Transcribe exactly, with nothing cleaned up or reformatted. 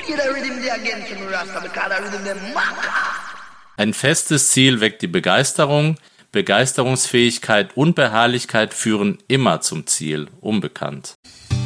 play the rhythm there again to me Rasta because the rhythm them maca. Ein festes Ziel weckt die Begeisterung. Begeisterungsfähigkeit und Beharrlichkeit führen immer zum Ziel, unbekannt.